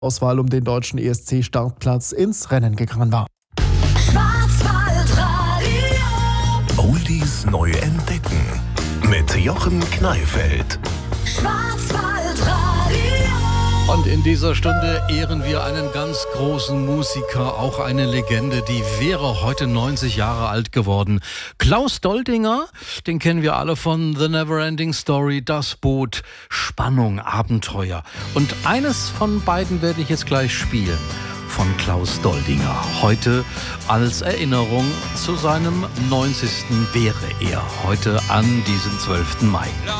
Auswahl um den deutschen ESC-Startplatz ins Rennen gegangen war. Schwarzwaldradio. Oldies neu entdecken mit Jochen Kneifeld. Und in dieser Stunde ehren wir einen ganz großen Musiker, auch eine Legende, die wäre heute 90 Jahre alt geworden. Klaus Doldinger, den kennen wir alle von The Neverending Story, Das Boot, Spannung, Abenteuer. Und eines von beiden werde ich jetzt gleich spielen. Von Klaus Doldinger. Heute als Erinnerung zu seinem 90. wäre er heute an diesem 12. Mai.